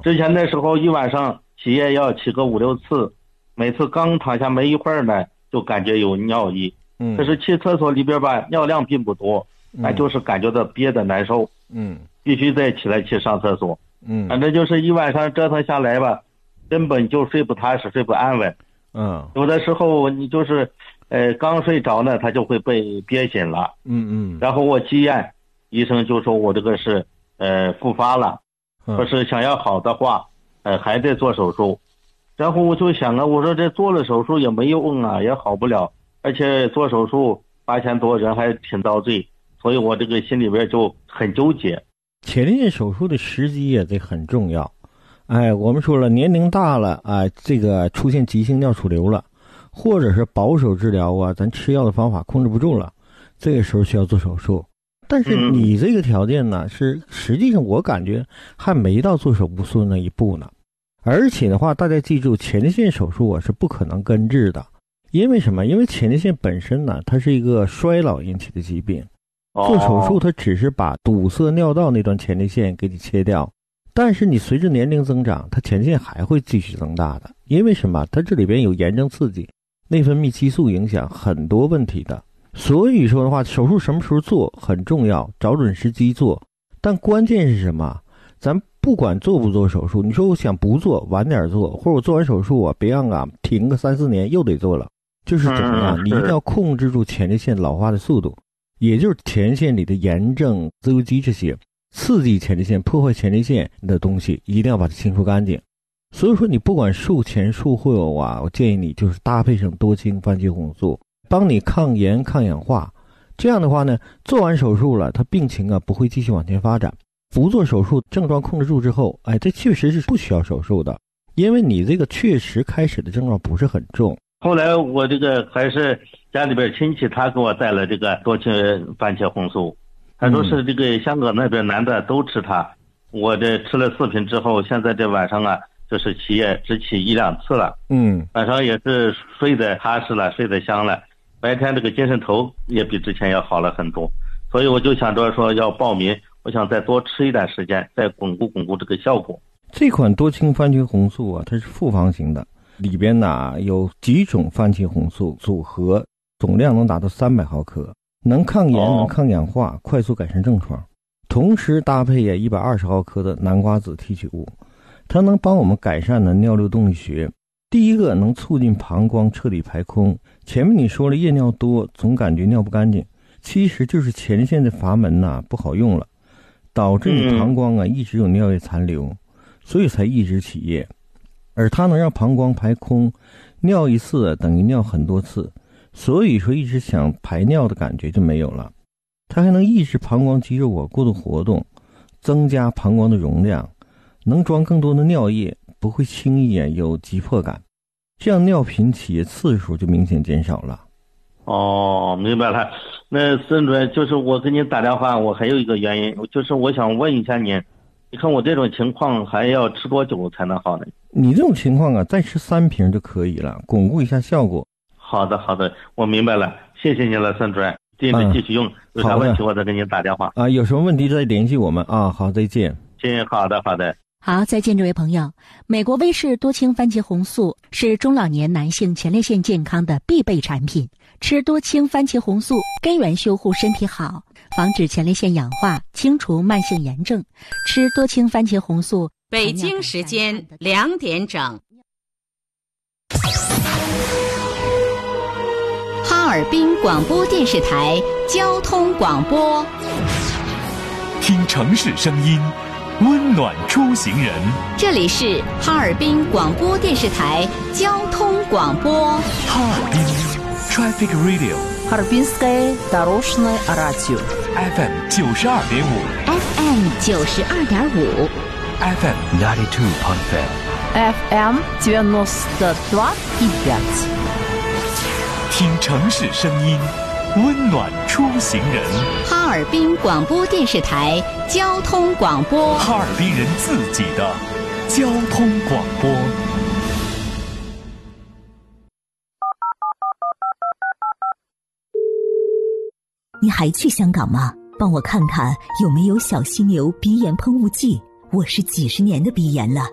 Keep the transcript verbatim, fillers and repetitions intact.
之前那时候一晚上起夜要起个五六次，每次刚躺下没一会儿呢，就感觉有尿意。嗯，可是去厕所里边吧，尿量并不多，那、嗯、就是感觉到憋得难受。嗯，必须再起来去上厕所。嗯，反正就是一晚上折腾下来吧，根本就睡不踏实，睡不安稳。嗯，有的时候你就是，呃，刚睡着呢，他就会被憋醒了。嗯嗯，然后我去医院，医生就说我这个是呃复发了，说、嗯、是想要好的话，呃还得做手术。然后我就想啊，我说这做了手术也没用啊，也好不了，而且做手术八千多，人还挺遭罪，所以我这个心里边就很纠结。 前列腺手术的时机也得很重要。哎，我们说了，年龄大了啊、呃，这个出现急性尿储留了，或者是保守治疗啊，咱吃药的方法控制不住了，这个时候需要做手术。但是你这个条件呢，是实际上我感觉还没到做手术那一步呢。而且的话，大家记住，前列腺手术啊是不可能根治的，因为什么？因为前列腺本身呢，它是一个衰老引起的疾病。做手术它只是把堵塞尿道那段前列腺给你切掉，但是你随着年龄增长，它前列腺还会继续增大的。因为什么？它这里边有炎症刺激，内分泌激素影响很多问题的。所以说的话，手术什么时候做很重要，找准时机做。但关键是什么？咱不管做不做手术，你说我想不做，晚点做，或者我做完手术啊，别让啊停个三四年又得做了，就是怎么样？你一定要控制住前列腺老化的速度。也就是前列腺里的炎症、自由基这些刺激前列腺、破坏前列腺的东西，一定要把它清除干净。所以说，你不管术前术后啊，我建议你就是搭配上多氢番茄红素，帮你抗炎、抗氧化。这样的话呢，做完手术了，它病情啊不会继续往前发展。不做手术，症状控制住之后，哎，这确实是不需要手术的，因为你这个确实开始的症状不是很重。 后来我这个还是家里边亲戚，他给我带了这个多氢番茄红素，他说是这个香港那边男的都吃它。我这吃了四瓶之后，现在这晚上啊，就是起夜只起一两次了。嗯，晚上也是睡得踏实了，睡得香了，白天这个精神头也比之前要好了很多。所以我就想着说要报名，我想再多吃一段时间，再巩固巩固这个效果。 这款多氢番茄红素啊，它是复方型的。里边呢有几种番茄红素组合，总量能达到三百毫克，能抗炎、能抗氧化，快速改善症状。同时搭配也一百二十毫克的南瓜子提取物，它能帮我们改善呢尿流动力学。第一个能促进膀胱彻底排空。前面你说了夜尿多，总感觉尿不干净，其实就是前列腺的阀门呐、啊、不好用了，导致你膀胱啊一直有尿液残留，所以才一直起夜。而它能让膀胱排空，尿一次等于尿很多次，所以说一直想排尿的感觉就没有了。它还能抑制膀胱肌肉啊过度活动，增加膀胱的容量，能装更多的尿液，不会轻易啊有急迫感，这样尿频起夜次数就明显减少了。 哦，明白了。那孙主任，就是我给您打电话，我还有一个原因，就是我想问一下您，你看我这种情况还要吃多久才能好呢？ 你这种情况啊，再吃三瓶就可以了，巩固一下效果。 好的，好的，我明白了，谢谢您了，孙主任。接着继续用，嗯、有啥问题我再给您打电话啊。有什么问题再联系我们啊。好，再见。 行，好的，好的。 好，再见，这位朋友。美国威士多氢番茄红素是中老年男性前列腺健康的必备产品。吃多氢番茄红素，根源修护身体好，防止前列腺氧化，清除慢性炎症。吃多氢番茄红素。 北京时间两点整。哈尔滨广播电视台交通广播， 听城市声音，温暖出行人。 这里是哈尔滨广播电视台交通广播。 哈尔滨 Traffic Radio， Harbinskaya Doroshnoye Radio F M 九十二点五 F M 九十二点五 F M ninety two point five F M девяносто два и пять。 听城市声音，温暖出行人。 哈尔滨广播电视台交通广播， 哈尔滨人自己的交通广播。 你还去香港吗？帮我看看有没有小犀牛鼻炎喷雾剂，我是几十年的鼻炎了，